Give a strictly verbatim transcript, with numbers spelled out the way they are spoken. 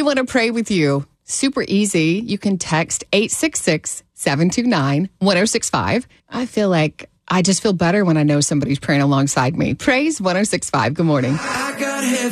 We want to pray with you. Super easy. You can text eight six six, seven two nine, one oh six five. I feel like I just feel better when I know somebody's praying alongside me. Praise one oh six five. Good morning. I got heaven.